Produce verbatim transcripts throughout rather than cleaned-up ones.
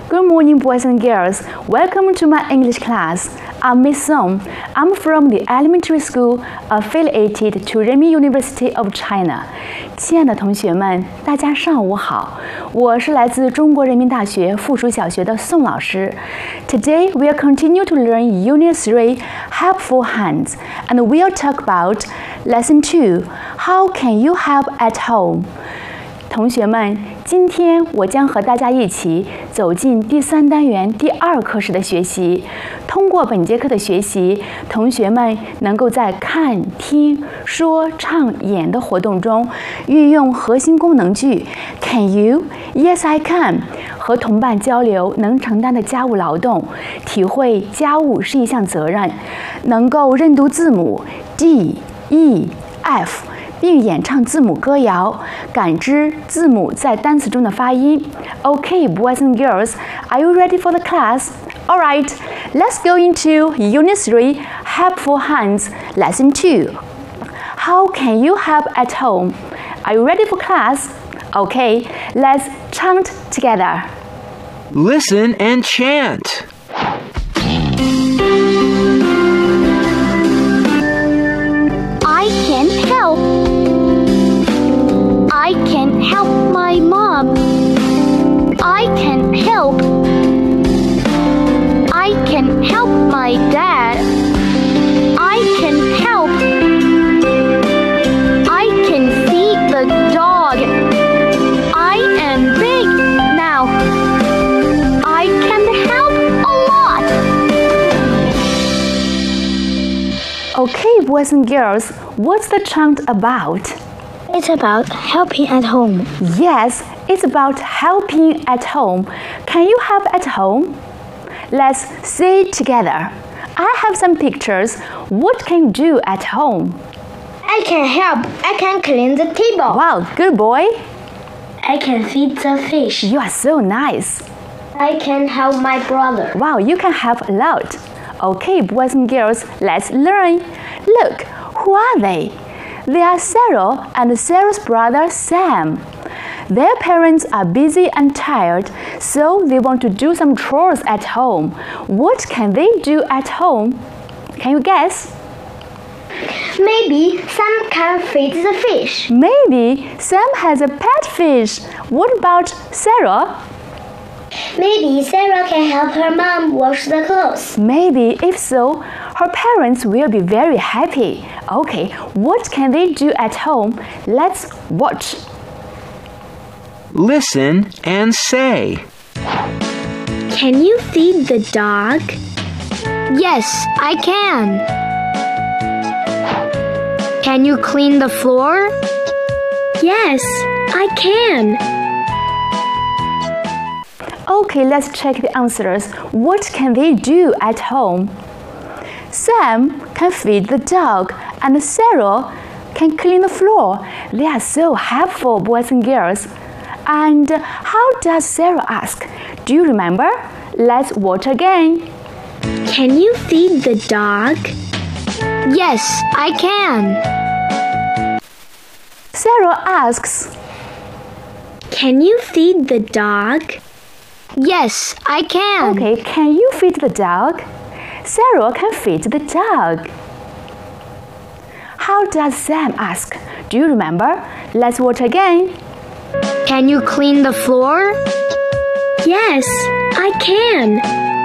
Good morning, boys and girls. Welcome to my English class. I'm Miss Song. I'm from the elementary school affiliated to Renmin University of China. 亲爱的同学们，大家上午好，我是来自中国人民大学附属小学的宋老师。Today we'll continue to learn Unit three, Helpful Hands, and we'll talk about Lesson two, How can you help at home? 同学们，今天我将和大家一起走进第三单元第二课时的学习。通过本节课的学习，同学们能够在看、听、说、唱、演的活动中，运用核心功能句 Can you? Yes, I can 和同伴交流能承担的家务劳动，体会家务是一项责任，能够认读字母 D、E、F。并演唱字母歌谣，感知字母在单词中的发音。Okay, boys and girls, are you ready for the class? All right, let's go into Unit three, Helpful Hands, Lesson two. How can you help at home? Are you ready for class? Okay, let's chant together. Listen and chant. I can help. I can help my mom. I can help. I can help my dad. I can help. I can feed the dog. I am big now. I can help a lot. Okay, boys and girls, what's the chant about? It's about helping at home. Yes, it's about helping at home. Can you help at home? Let's say it together. I have some pictures. What can you do at home? I can help. I can clean the table. Wow, good boy. I can feed the fish. You are so nice. I can help my brother. Wow, you can help a lot. Okay, boys and girls, let's learn. Look, who are they? They are Sarah and Sarah's brother Sam. Their parents are busy and tired, so they want to do some chores at home. What can they do at home? Can you guess? Maybe Sam can feed the fish. Maybe Sam has a pet fish. What about Sarah? Maybe Sarah can help her mom wash the clothes. Maybe, if so, her parents will be very happy. Okay, what can they do at home? Let's watch. Listen and say. Can you feed the dog? Yes, I can. Can you clean the floor? Yes, I can. Okay, let's check the answers. What can they do at home? Sam can feed the dog and Sarah can clean the floor. They are so helpful, boys and girls. And how does Sarah ask? Do you remember? Let's watch again. Can you feed the dog? Yes, I can. Sarah asks, Can you feed the dog? Yes, I can. Okay, can you feed the dog? Sarah can feed the dog. How does Sam ask? Do you remember? Let's watch again. Can you clean the floor? Yes, I can.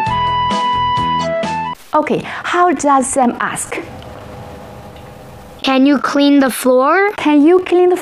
Okay, how does Sam ask? Can you clean the floor? Can you clean the